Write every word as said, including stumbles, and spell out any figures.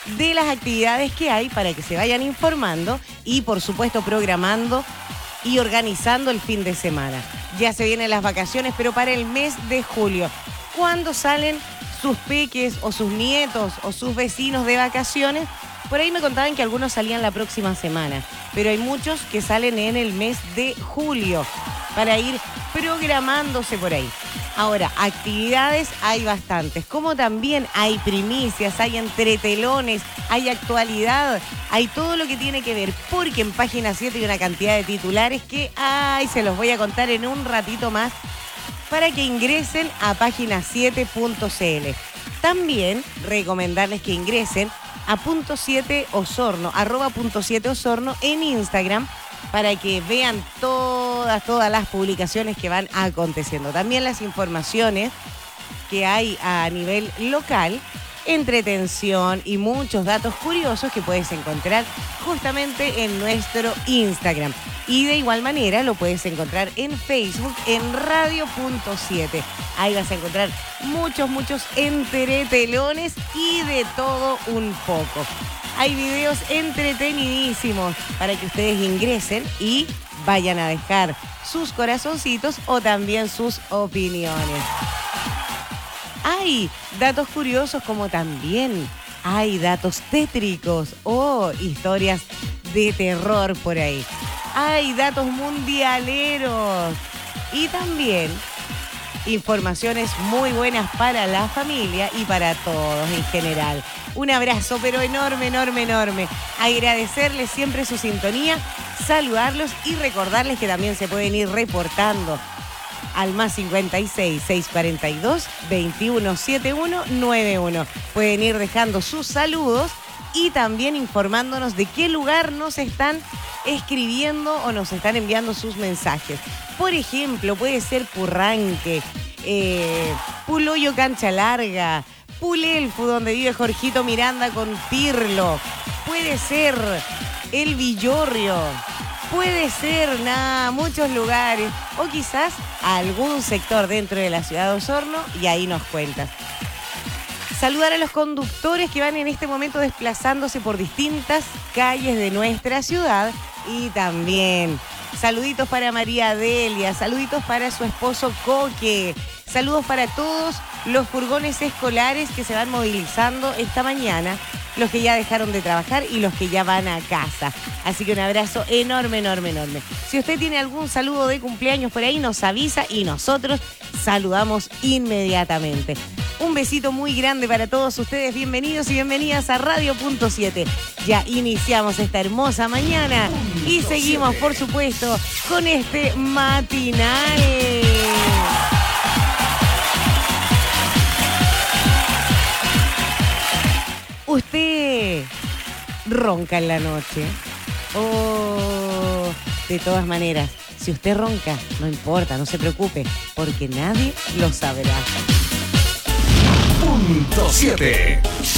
de las actividades que hay para que se vayan informando y, por supuesto, programando y organizando el fin de semana. Ya se vienen las vacaciones, pero para el mes de julio. ¿Cuándo salen sus peques o sus nietos o sus vecinos de vacaciones? Por ahí me contaban que algunos salían la próxima semana, pero hay muchos que salen en el mes de julio para ir programándose por ahí. Ahora, actividades hay bastantes, como también hay primicias, hay entretelones, hay actualidad, hay todo lo que tiene que ver, porque en Página siete hay una cantidad de titulares que, ay, se los voy a contar en un ratito más para que ingresen a página siete punto c l. También recomendarles que ingresen a punto siete Osorno, arroba punto siete Osorno en Instagram, para que vean todas, todas las publicaciones que van aconteciendo. También las informaciones que hay a nivel local, entretención y muchos datos curiosos que puedes encontrar justamente en nuestro Instagram. Y de igual manera lo puedes encontrar en Facebook en radio punto siete. Ahí vas a encontrar muchos, muchos entretelones y de todo un poco. Hay videos entretenidísimos para que ustedes ingresen y vayan a dejar sus corazoncitos o también sus opiniones. Hay datos curiosos como también hay datos tétricos o historias de terror por ahí. Hay datos mundialeros y también informaciones muy buenas para la familia y para todos en general. Un abrazo, pero enorme, enorme, enorme. Agradecerles siempre su sintonía, saludarlos y recordarles que también se pueden ir reportando al más cincuenta y seis, seiscientos cuarenta y dos, veintiuno setenta y uno noventa y uno. Pueden ir dejando sus saludos y también informándonos de qué lugar nos están escribiendo o nos están enviando sus mensajes. Por ejemplo, puede ser Purranque, eh, Puloyo Cancha Larga, Pulelfu, donde vive Jorgito Miranda con Pirlo. Puede ser El Villorrio. Puede ser, nada, muchos lugares. O quizás algún sector dentro de la ciudad de Osorno y ahí nos cuentas. Saludar a los conductores que van en este momento desplazándose por distintas calles de nuestra ciudad. Y también saluditos para María Delia, saluditos para su esposo Coque. Saludos para todos los furgones escolares que se van movilizando esta mañana, los que ya dejaron de trabajar y los que ya van a casa. Así que un abrazo enorme, enorme, enorme. Si usted tiene algún saludo de cumpleaños por ahí, nos avisa y nosotros saludamos inmediatamente. Un besito muy grande para todos ustedes. Bienvenidos y bienvenidas a radio punto siete. Ya iniciamos esta hermosa mañana y seguimos, por supuesto, con este matinal. ¿Usted ronca en la noche? Oh, de todas maneras, si usted ronca, no importa, no se preocupe, porque nadie lo sabrá. Punto siete.